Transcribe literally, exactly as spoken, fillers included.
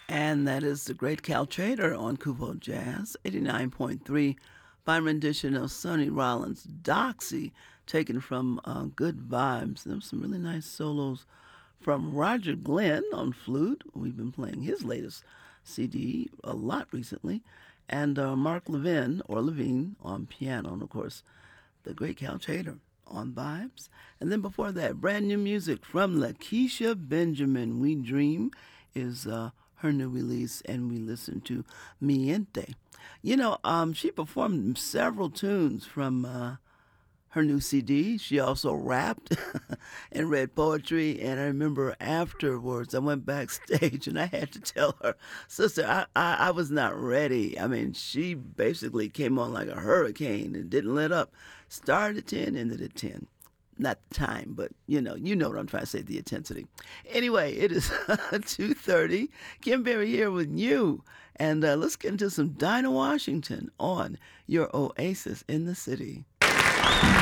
And that is the great Cal Trader on Kupo Jazz, eighty-nine point three. Fine rendition of Sonny Rollins' Doxy, taken from uh, Good Vibes. There were some really nice solos from Roger Glenn on flute. We've been playing his latest C D a lot recently. And uh, Mark Levin, or Levine, on piano. And of course, the great Cal Trader on vibes. And then before that, brand new music from Lakeisha Benjamin. We Dream is uh, her new release, and we listen to Miente. You know, um, she performed several tunes from uh, her new C D. She also rapped and read poetry. And I remember afterwards, I went backstage and I had to tell her, sister, I, I, I was not ready. I mean, she basically came on like a hurricane and didn't let up. Started at ten, ended at ten. Not the time, but you know, you know what I'm trying to say, the intensity. Anyway, it is two thirty. Kim Berry here with you. And uh, let's get into some Dinah Washington on your Oasis in the City.